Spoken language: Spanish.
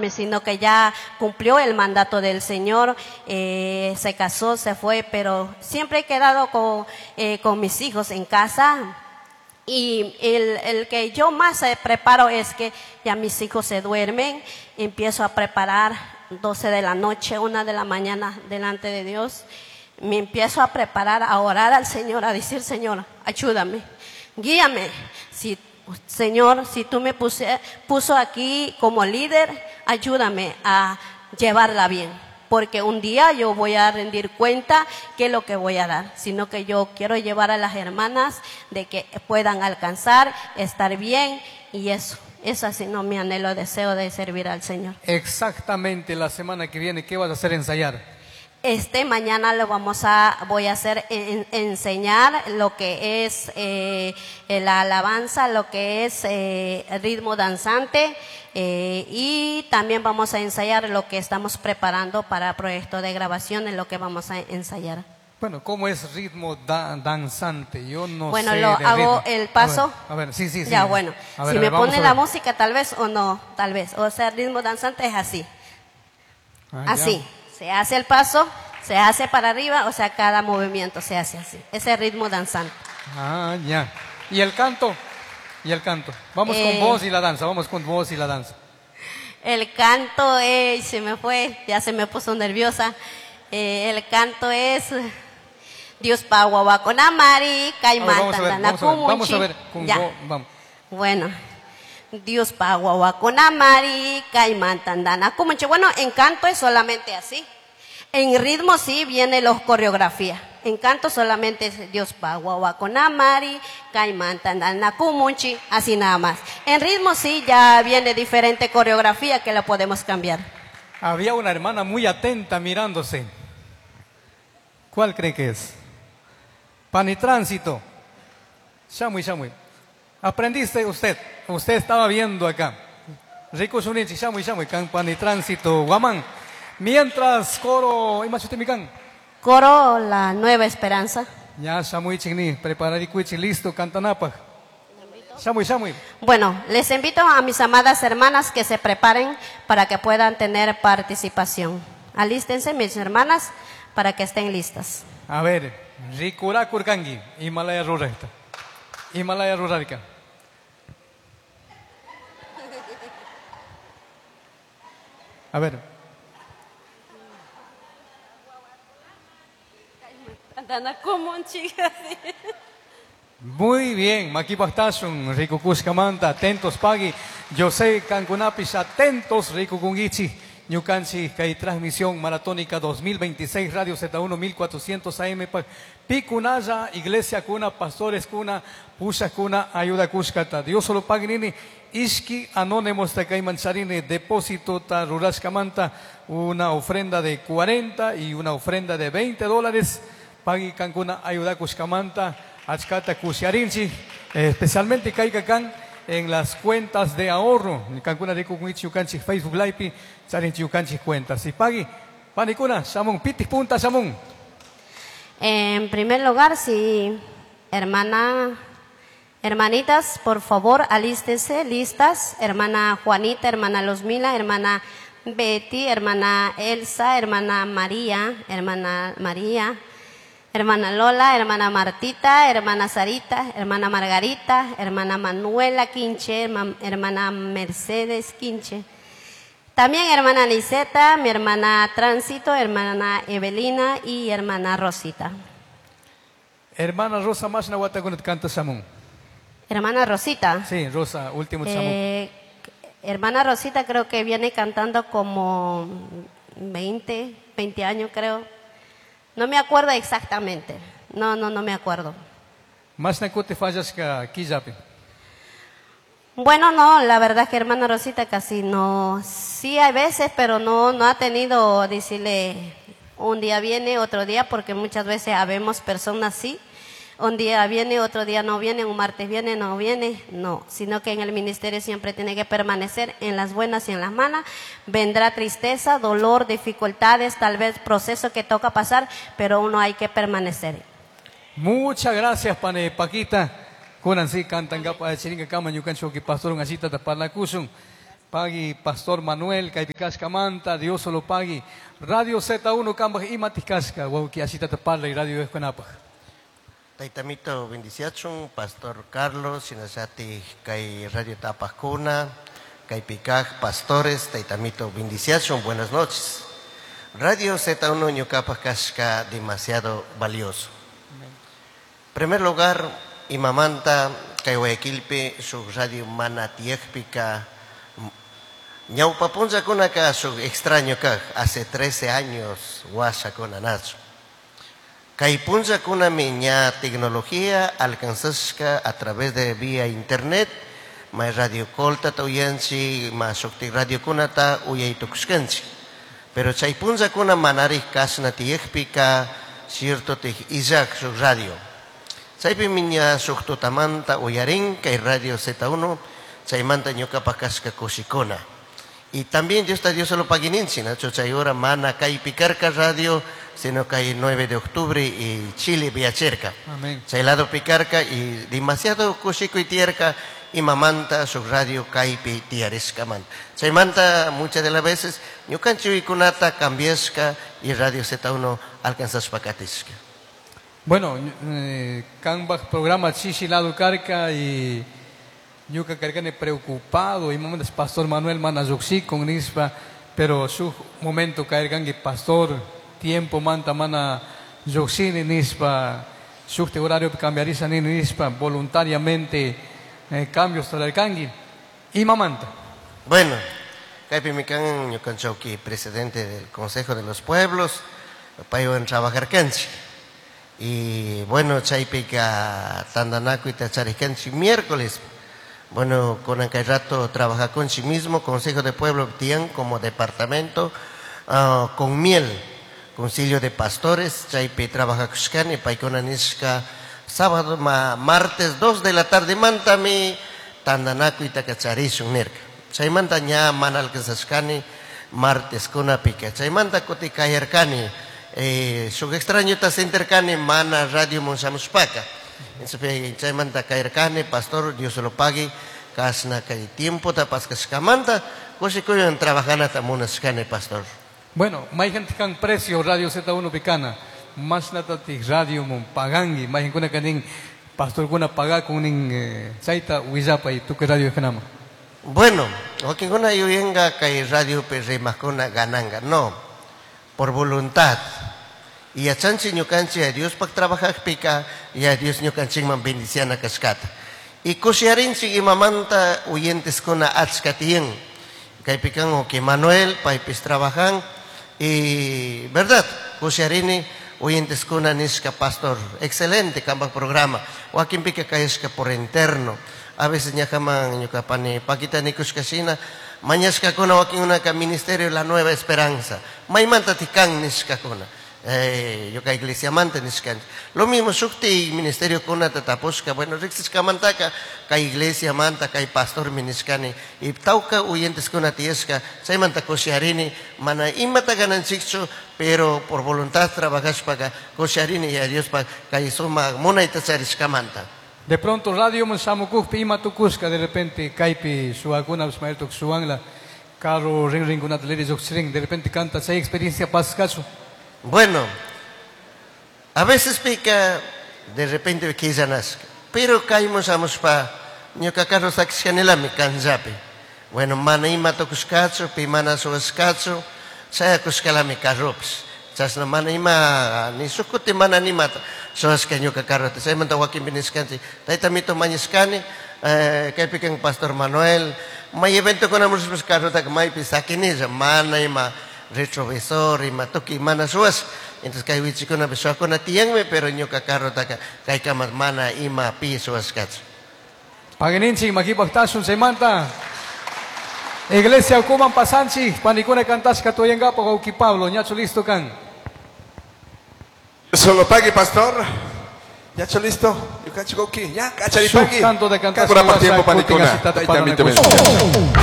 sino que ya cumplió el mandato del Señor, se casó, se fue, pero siempre he quedado con mis hijos en casa. Y el que yo más preparo es que ya mis hijos se duermen, empiezo a preparar 12 de la noche, 1 de la mañana delante de Dios. Me empiezo a preparar, a orar al Señor, a decir: Señor, ayúdame, guíame. Señor, si tú me puso aquí como líder, ayúdame a llevarla bien. Porque un día yo voy a rendir cuenta qué es lo que voy a dar, sino que yo quiero llevar a las hermanas de que puedan alcanzar, estar bien, y eso así no mi anhelo, deseo de servir al Señor. Exactamente, la semana que viene, ¿qué vas a hacer ensayar? Mañana voy a hacer enseñar lo que es la alabanza, lo que es ritmo danzante, y también vamos a ensayar lo que estamos preparando para proyecto de grabación, en lo que vamos a ensayar. Bueno, ¿cómo es ritmo danzante? Yo no sé. Bueno, lo hago ritmo. el paso. A ver, sí. Ya, bueno. Si me pone la música, tal vez o no, tal vez. O sea, el ritmo danzante es así. Así. Ya. Se hace el paso, se hace para arriba, o sea, cada movimiento se hace así. Ese ritmo danzante. Ah, ya. ¿Y el canto? Vamos con voz y la danza, El canto, se me fue, ya se me puso nerviosa. El canto es Dios Pagua con Amari, Caimán, vamos a ver. Vamos. Bueno. Dios Pagua con Amari, Caimán, Tandana, Comunche. Bueno, en canto es solamente así. En ritmo sí viene la coreografía. En canto solamente es Dios Pagua con Amari, Caimán, Tandana, Comunche, así nada más. En ritmo sí ya viene diferente coreografía que la podemos cambiar. Había una hermana muy atenta mirándose. ¿Cuál cree que es? Panitránsito. Shamui. ¿Aprendiste usted? Usted estaba viendo acá. Rico Shunichi, Shamui, Panitránsito, Guamán. Mientras coro, Coro La Nueva Esperanza. Ya, Shamui Chigni, prepararicuichi, listo, cantanapa. Shamui. Bueno, les invito a mis amadas hermanas que se preparen para que puedan tener participación. Alístense, mis hermanas, para que estén listas. A ver, Rikura Kurkangi, Himalaya Rurarika. A ver. Muy bien, Maki Bastashun, Rico Kushkamanta, atentos Pagi, José Cangunapis, atentos Rico Kungichi, Ñucanchi, Kai Transmisión Maratónica 2026, Radio Z1 1400 AM, Picunaya, Iglesia Cuna, Pastores Cuna, Pusha Cuna, Ayuda Kushkata, Dios solo Paginini, Ishki Anónimos Takai Mancharini, Depósito Ta Rurashkamanta, una ofrenda de 40 y una ofrenda de $20, Pagi Cancuna, Ayuda Kushkamanta, Achkata Kusharinchi, especialmente Kaikakan en las cuentas de ahorro, Cancuna Rico Kuichi Ucanchi, Facebook Live, Charinchi Ucanchi cuentas. Y Pagi, Panicuna, Shamun, Pitis Punta Shamun. En primer lugar, si hermanitas, por favor, alístense, listas. Hermana Juanita, hermana Losmila, hermana Betty, hermana Elsa, hermana María, hermana Lola, hermana Martita, hermana Sarita, hermana Margarita, hermana Manuela Quinche, hermana Mercedes Quinche. También hermana Liseta, mi hermana Tránsito, hermana Evelina y hermana Rosita. Hermana Rosa más na watagunat canta Samun. Hermana Rosita. Sí, Rosa, último Samun. Hermana Rosita creo que viene cantando como 20 años creo. No me acuerdo exactamente. No me acuerdo. Más na te fallas que aquí ya. Bueno, no, la verdad es que hermana Rosita casi no, sí hay veces, pero no ha tenido, decirle, un día viene, otro día, porque muchas veces habemos personas así, un día viene, otro día no viene, un martes viene, no viene, no, sino que en el ministerio siempre tiene que permanecer en las buenas y en las malas. Vendrá tristeza, dolor, dificultades, tal vez proceso que toca pasar, pero uno hay que permanecer. Muchas gracias, Pane Paquita. Kunan si cantan gapa chiringa kama nyukan shoki pastor ngasita tapala kusung. Pagi Pastor Manuel, Caipicascamanta, Dios solo pagi. Radio Z1 Cambaj y Maticasca, Wauki así tapala y Radio Esconapa. Taitamito bendiciachun, Pastor Carlos, Sinasati, Kai Radio Tapacuna, Caipicaj, Pastores, Taitamito bendiciachun, buenas noches. Radio Z1 Ñucapa Casca, demasiado valioso. En primer lugar, Imamanta, Caihuequilpe, su radio mana tiekpica, Ñaupapunza Kunaka, su extraño kaj, hace 13 años, Huasha con Anacho. Caipunza Kuna miña tecnología alcanzasca a través de vía internet, más radio colta tauyanchi, más radio kunata uyaytukskanchi. Pero Chaipunza Kuna manarik kasna tiekpica, cierto te izak su radio. Chaipi miña suktutamanta uyarin, que radio Z1, chaimanta ñucapacasca cosikona. Y también Dios solo paguininchi, Nacho Chayora, Mana, Caipicarca Radio, sino que hay 9 de octubre y Chile, Villacherca. Amén. Chailado Picarca y demasiado Cosico y Tierca y Mamanta, su radio Caipi Tiarescaman. Chaimanta, muchas de las veces, Ñucancho y Kunata, Cambiesca y Radio Z1 alcanzas pacatisca. Bueno, Canbach programa Chichilado Carca y Yuca Carcane preocupado y momentos Pastor Manuel Manazuxi con Nispa, pero su momento Cargangi Pastor tiempo manta mana Zuxini Nispa, su horario cambiariza ni Nispa voluntariamente cambios para el Kangi y Mamanta. Bueno, Caipimican Ñucanchauqui, presidente del Consejo de los Pueblos, payo en trabajar canchi. Y bueno, Chaipica Tandanaco y Tacharicanchi miércoles. Bueno, con aquel rato trabaja con sí mismo, Consejo de Pueblo Tian como departamento, con miel, concilio de pastores, Chaipi trabaja con y Paiconanisca, sábado, martes, 2 de la tarde, mantami, Tandanaco y Tacacharizo, Nerca. Chaimanta ña manal que sascani, martes con apica. Chaimanta coticayarcani, su extraño tasentercani, mana radio Monsamuspaca. Chaimanta caercane, pastor, Dios lo pague, casna cae tiempo, tapas cascamanta, cosa que yo trabajana tamunascane, pastor. Bueno, más gente can precio Radio Z1 Picana, más natati radio pagangi, más gente canin pastor kuna paga con nin saita huizapa y tu que radio canama. Bueno, o que una yo venga cae radio perre mascona gananga, no, por voluntad. Y a chanchi ñucanchi a Dios para trabajar pica y a Dios ñucanchi man bendiciana cascata. Y cosiarinchi y mamanta huyentes con a atzcatien. Que pican o que Manuel paipis trabajan y verdad, cosiarini huyentes con a nisca pastor. Excelente camba programa. O aquí pica caesca por interno. A veces ñajaman ñucapani paquita nicus casina. Mañasca con aquí una ministerio la nueva esperanza. Maimanta tican nisca cona. Yo que iglesia manta niscan. Lo mismo sukti ministerio kuna tataposca. Bueno, rixis kamantaka ka iglesia manta ka pastor miniscani. Y tauka huyentes kuna tiesca. Say manta kosiarini mana imata ganan chicho, pero por voluntad trabajas para kosiarini y a Dios para ka isoma mona itacharis kamanta. De pronto radio Monsamukuf Pima Tucusca de repente Caipi su alguna Ismael Tuxuangla Caro Ring Ring una de repente canta esa experiencia pascaso. Bueno, a veces pica de repente quizá nazca, pero caímos a muspa, ñoca carro saxanela me canzape. Bueno, mana ima tocuscacho, pi mana soascacho, saya cuscala me carrops. Chasna mana ima, ni sukuti mana ni mata, soasca ñoca carro, te saya manta wakin biniscanti, taita mito mañiscani, que pican Pastor Manuel, may evento con amos carro tak may pisakiniza, mana ima. Retrovisor y matoki mana suas entonces kai wichi kuna besua kuna tiangme pero ñoca carro taka kai kamat mana ima pi suas kats pageninchi makipaktasun semanta iglesia ukuman pasanchi panikuna cantas katoyenga po ki Pablo ñacho listo kan solo pague pastor ñacho listo yo cacho ki ya cachari pagi tanto de cantas tiempo panikuna